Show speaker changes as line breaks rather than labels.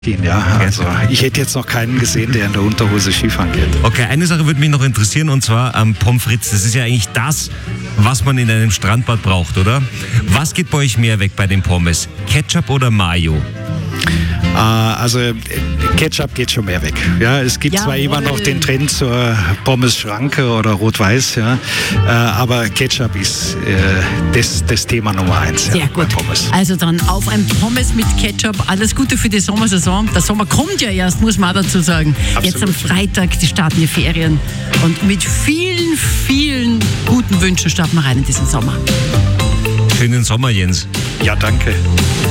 Ja, also ich hätte jetzt noch keinen gesehen, der in der Unterhose Skifahren geht.
Okay, eine Sache würde mich noch interessieren, und zwar Pommes frites. Das ist ja eigentlich das, was man in einem Strandbad braucht, oder? Was geht bei euch mehr weg bei den Pommes? Ketchup oder Mayo?
Also Ketchup geht schon mehr weg. Ja, es gibt zwar immer noch den Trend zur Pommes-Schranke oder Rot-Weiß, ja, aber Ketchup ist das Thema Nummer 1.
Sehr gut. Also dann auf ein Pommes mit Ketchup. Alles Gute für die Sommersaison. Der Sommer kommt ja erst, muss man auch dazu sagen. Absolut. Jetzt am Freitag, die starten die Ferien. Und mit vielen, vielen guten Wünschen starten wir rein in diesen Sommer.
Schönen Sommer, Jens.
Ja, danke.